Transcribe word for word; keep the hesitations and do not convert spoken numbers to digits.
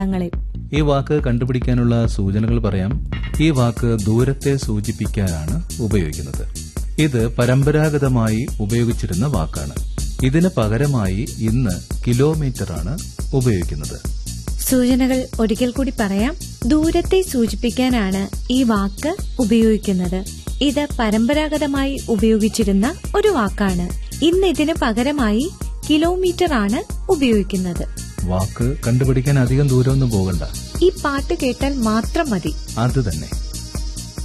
ഈ വാക്ക് കണ്ടുപിടിക്കാനുള്ള സൂചനകൾ പറയാം. ഈ വാക്ക് ദൂരത്തെ സൂചിപ്പിക്കാനാണ് ഉപയോഗിക്കുന്നത്. ഇത് പരമ്പരാഗതമായി ഉപയോഗിച്ചിരുന്ന വാക്കാണ്. ഇതിന് പകരമായി ഇന്ന് കിലോമീറ്ററാണ് ഉപയോഗിക്കുന്നത്. സൂചനകൾ ഒരിക്കൽ കൂടി പറയാം. ദൂരത്തെ സൂചിപ്പിക്കാനാണ് ഈ വാക്ക് ഉപയോഗിക്കുന്നത്. ഇത് പരമ്പരാഗതമായി ഉപയോഗിച്ചിരുന്ന ഒരു വാക്കാണ്. ഇന്ന് ഇതിന് പകരമായി കിലോമീറ്റർ ആണ് ഉപയോഗിക്കുന്നത്. വാക്ക് കണ്ടുപിടിക്കാൻ അധികം ദൂരമൊന്നും പോകണ്ട. ഈ പാട്ട് കേട്ടാൽ മാത്രം മതി. അത് തന്നെ.